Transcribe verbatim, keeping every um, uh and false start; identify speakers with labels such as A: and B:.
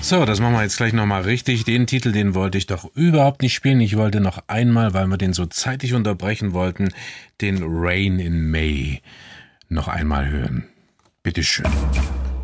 A: So, das machen wir jetzt gleich nochmal richtig. Den Titel, den wollte ich doch überhaupt nicht spielen. Ich wollte noch einmal, weil wir den so zeitig unterbrechen wollten, den Rain in May noch einmal hören. Bitteschön.